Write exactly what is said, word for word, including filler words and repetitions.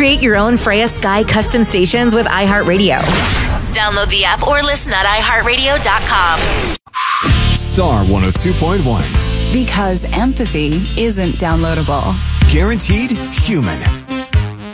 Create your own Freya Sky custom stations with iHeartRadio. Download the app or listen at i heart radio dot com. Star one oh two point one. Because empathy isn't downloadable. Guaranteed human.